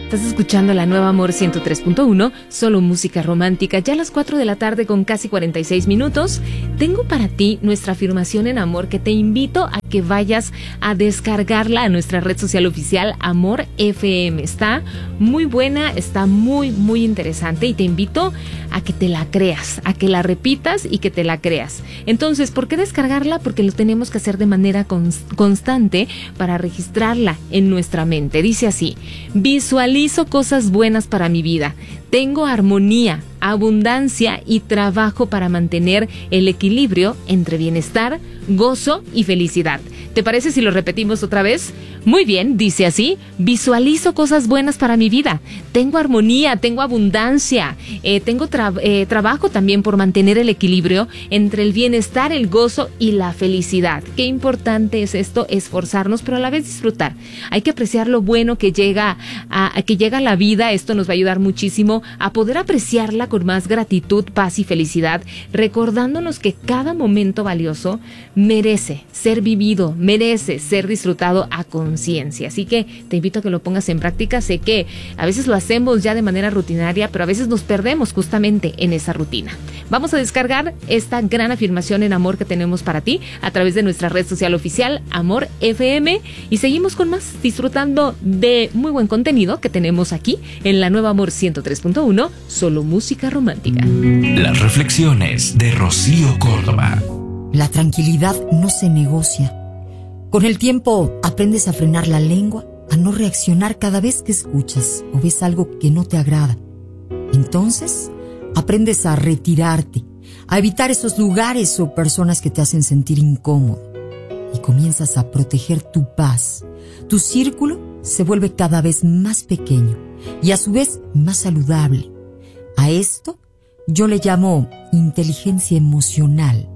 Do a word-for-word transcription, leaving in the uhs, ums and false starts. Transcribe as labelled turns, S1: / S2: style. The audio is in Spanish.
S1: Estás escuchando la nueva Amor ciento tres punto uno, solo música romántica, ya a las cuatro de la tarde con casi cuarenta y seis minutos. Tengo para ti nuestra afirmación en amor que te invito a que vayas a descargarla a nuestra red social oficial Amor F M. Está muy buena, está muy, muy interesante y te invito a que te la creas, a que la repitas y que te la creas. Entonces, ¿por qué descargarla? Porque lo tenemos que hacer de manera cons- constante para registrarla en nuestra mente. Dice así: visualiza Hizo cosas buenas para mi vida. Tengo armonía, abundancia y trabajo para mantener el equilibrio entre bienestar, gozo y felicidad. ¿Te parece si lo repetimos otra vez? Muy bien, dice así: visualizo cosas buenas para mi vida. Tengo armonía, tengo abundancia, eh, tengo tra- eh, trabajo también por mantener el equilibrio entre el bienestar, el gozo y la felicidad. Qué importante es esto, esforzarnos, pero a la vez disfrutar. Hay que apreciar lo bueno que llega a, a que llega a la vida. Esto nos va a ayudar muchísimo a poder apreciarla con más gratitud, paz y felicidad, recordándonos que cada momento valioso merece ser vivido, merece ser disfrutado a conciencia. Así que te invito a que lo pongas en práctica. Sé que a veces lo hacemos ya de manera rutinaria, pero a veces nos perdemos justamente en esa rutina. Vamos a descargar esta gran afirmación en amor que tenemos para ti a través de nuestra red social oficial Amor F M y seguimos con más, disfrutando de muy buen contenido que tenemos aquí en la nueva Amor ciento tres punto uno, solo música romántica.
S2: Las reflexiones de Rocío Córdoba.
S3: La tranquilidad no se negocia. Con el tiempo aprendes a frenar la lengua, a no reaccionar cada vez que escuchas o ves algo que no te agrada. Entonces, aprendes a retirarte, a evitar esos lugares o personas que te hacen sentir incómodo. Y comienzas a proteger tu paz. Tu círculo se vuelve cada vez más pequeño y a su vez más saludable. A esto yo le llamo inteligencia emocional.